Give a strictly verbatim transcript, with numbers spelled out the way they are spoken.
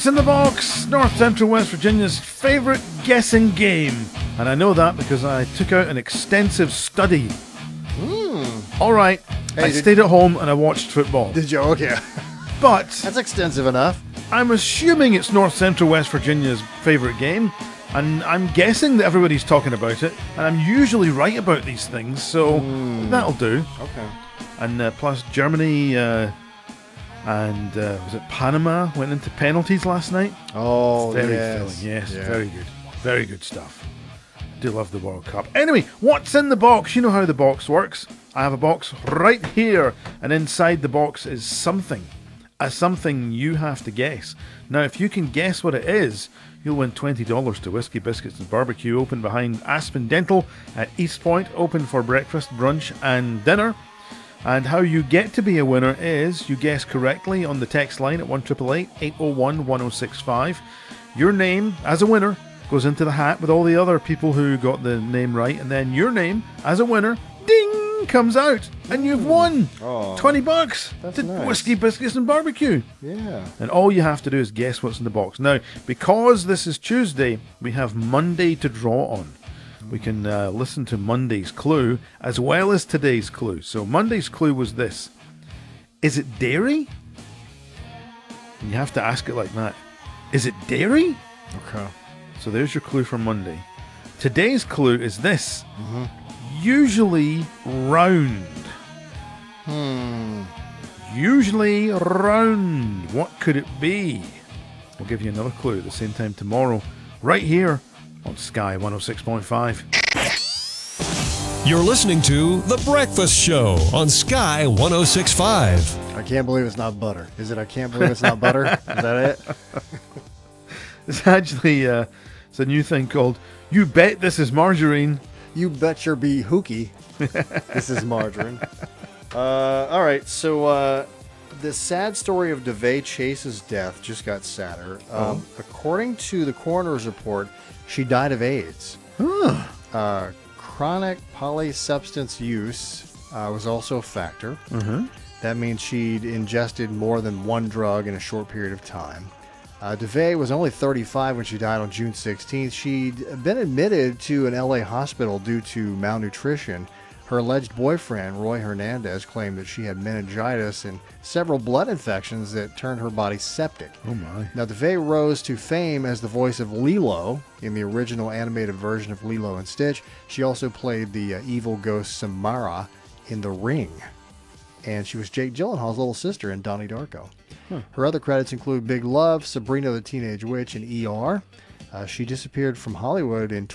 In the box, North Central West Virginia's favourite guessing game. And I know that because I took out an extensive study. Mm. Alright, Hey, I did- stayed at home and I watched football. Did you? Okay. But That's extensive enough. I'm assuming it's North Central West Virginia's favourite game. And I'm guessing that everybody's talking about it. And I'm usually right about these things, so that'll do. Okay. And uh, plus Germany uh, and uh, was it Panama went into penalties last night? Oh, Very yes. filling, yes, Yeah. very good. Very good stuff. Do love the World Cup. Anyway, what's in the box? You know how the box works. I have a box right here, and inside the box is something. A something you have to guess. Now, if you can guess what it is, you'll win twenty dollars to Whiskey Biscuits and Barbecue, open behind Aspen Dental at East Point, open for breakfast, brunch, and dinner. And how you get to be a winner is you guess correctly on the text line at one eight eight eight, eight oh one, one oh six five. Your name as a winner goes into the hat with all the other people who got the name right, and then your name as a winner, ding, comes out, and you've won Oh, twenty bucks that's to nice. Whiskey Biscuits and Barbecue. Yeah. And all you have to do is guess what's in the box. Now, because this is Tuesday, we have Monday to draw on. We can uh, listen to Monday's clue as well as today's clue. So Monday's clue was this. Is it dairy? And you have to ask it like that. Is it dairy? Okay. So there's your clue for Monday. Today's clue is this. Mm-hmm. Usually round. Hmm. Usually round. What could it be? We'll give you another clue at the same time tomorrow, right here on Sky one oh six point five. You're listening to The Breakfast Show on Sky one oh six point five. I can't believe it's not butter. Is it? I can't believe it's not butter. Is that it? It's actually uh, it's a new thing called You Bet This Is Margarine. You bet your be hooky. This is margarine. Uh, all right. So uh, the sad story of DeVay Chase's death just got sadder. Um, According to the coroner's report, she died of AIDS. Huh. Uh, chronic polysubstance use uh, was also a factor. Uh-huh. That means she'd ingested more than one drug in a short period of time. Uh, DeVay was only thirty-five when she died on June sixteenth. She'd been admitted to an L A hospital due to malnutrition. Her alleged boyfriend, Roy Hernandez, claimed that she had meningitis and several blood infections that turned her body septic. Oh my. Now, DeVay rose to fame as the voice of Lilo in the original animated version of Lilo and Stitch. She also played the uh, evil ghost Samara in The Ring. And she was Jake Gyllenhaal's little sister in Donnie Darko. Huh. Her other credits include Big Love, Sabrina the Teenage Witch, and E R. Uh, she disappeared from Hollywood in